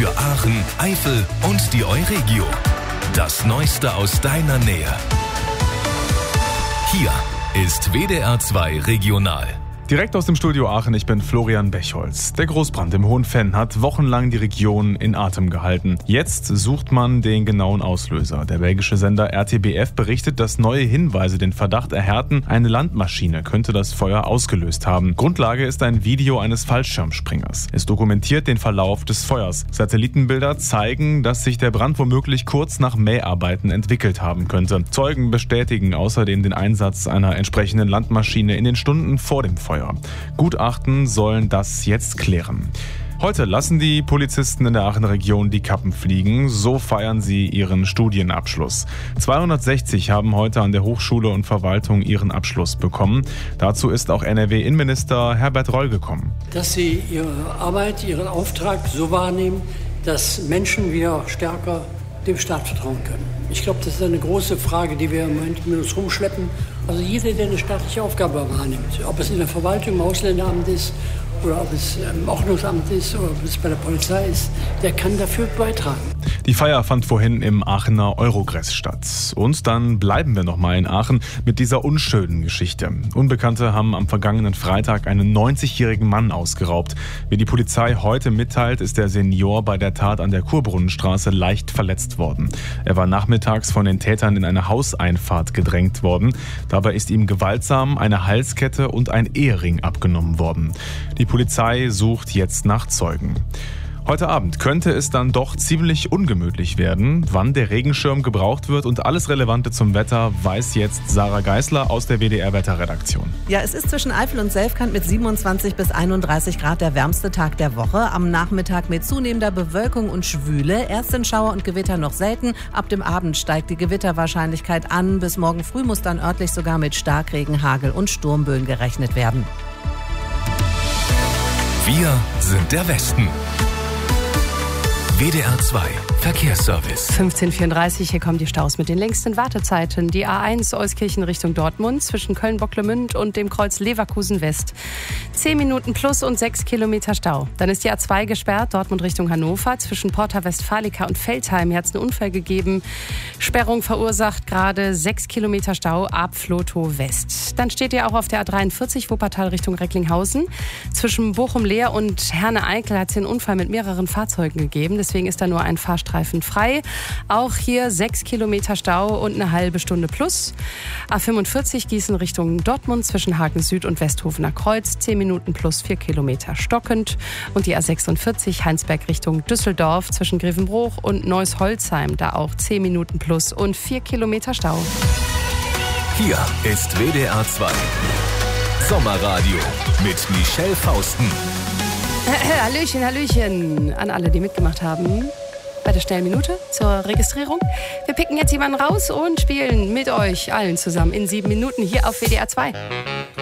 für Aachen, Eifel und die Euregio. Das Neueste aus deiner Nähe. Hier ist WDR 2 Regional. Direkt aus dem Studio Aachen, ich bin Florian Bechholz. Der Großbrand im Hohenfenn hat wochenlang die Region in Atem gehalten. Jetzt sucht man den genauen Auslöser. Der belgische Sender RTBF berichtet, dass neue Hinweise den Verdacht erhärten, eine Landmaschine könnte das Feuer ausgelöst haben. Grundlage ist ein Video eines Fallschirmspringers. Es dokumentiert den Verlauf des Feuers. Satellitenbilder zeigen, dass sich der Brand womöglich kurz nach Mäharbeiten entwickelt haben könnte. Zeugen bestätigen außerdem den Einsatz einer entsprechenden Landmaschine in den Stunden vor dem Feuer. Gutachten sollen das jetzt klären. Heute lassen die Polizisten in der Aachener Region die Kappen fliegen. So feiern sie ihren Studienabschluss. 260 haben heute an der Hochschule und Verwaltung ihren Abschluss bekommen. Dazu ist auch NRW-Innenminister Herbert Reul gekommen. Dass sie ihre Arbeit, ihren Auftrag so wahrnehmen, dass Menschen wieder stärker dem Staat vertrauen können. Ich glaube, das ist eine große Frage, die wir im Moment mit uns rumschleppen. Also jeder, der eine staatliche Aufgabe wahrnimmt, ob es in der Verwaltung, im Ausländeramt ist oder ob es im Ordnungsamt ist oder ob es bei der Polizei ist, der kann dafür beitragen. Die Feier fand vorhin im Aachener Eurogress statt. Und dann bleiben wir nochmal in Aachen mit dieser unschönen Geschichte. Unbekannte haben am vergangenen Freitag einen 90-jährigen Mann ausgeraubt. Wie die Polizei heute mitteilt, ist der Senior bei der Tat an der Kurbrunnenstraße leicht verletzt worden. Er war nachmittags von den Tätern in eine Hauseinfahrt gedrängt worden. Dabei ist ihm gewaltsam eine Halskette und ein Ehering abgenommen worden. Die Polizei sucht jetzt nach Zeugen. Heute Abend könnte es dann doch ziemlich ungemütlich werden. Wann der Regenschirm gebraucht wird und alles Relevante zum Wetter, weiß jetzt Sarah Geisler aus der WDR-Wetterredaktion. Ja, es ist zwischen Eifel und Selfkant mit 27 bis 31 Grad der wärmste Tag der Woche. Am Nachmittag mit zunehmender Bewölkung und Schwüle. Erst sind Schauer und Gewitter noch selten. Ab dem Abend steigt die Gewitterwahrscheinlichkeit an. Bis morgen früh muss dann örtlich sogar mit Starkregen, Hagel und Sturmböen gerechnet werden. Wir sind der Westen. WDR 2 Verkehrsservice. 15:34, hier kommen die Staus mit den längsten Wartezeiten. Die A1 Euskirchen Richtung Dortmund zwischen Köln-Bocklemünd und dem Kreuz Leverkusen West. 10 Minuten plus und 6 Kilometer Stau. Dann ist die A2 gesperrt, Dortmund Richtung Hannover. Zwischen Porta Westfalica und Veltheim hier hat es einen Unfall gegeben. Sperrung verursacht gerade 6 Kilometer Stau ab Flotow West. Dann steht ihr auch auf der A43 Wuppertal Richtung Recklinghausen. Zwischen Bochum-Leer und Herne-Eickel hat es einen Unfall mit mehreren Fahrzeugen gegeben. Deswegen ist da nur ein Fahrstreifen frei. Auch hier 6 Kilometer Stau und eine halbe Stunde plus. A45 Gießen Richtung Dortmund zwischen Hagen Süd und Westhofener Kreuz. 10 Minuten plus 4 Kilometer stockend. Und die A46 Heinsberg Richtung Düsseldorf zwischen Grevenbruch und Neuss-Holzheim. Da auch 10 Minuten plus und 4 Kilometer Stau. Hier ist WDR 2 Sommerradio mit Michelle Fausten. Hallöchen, Hallöchen an alle, die mitgemacht haben bei der schnellen Minute zur Registrierung. Wir picken jetzt jemanden raus und spielen mit euch allen zusammen in 7 Minuten hier auf WDR 2.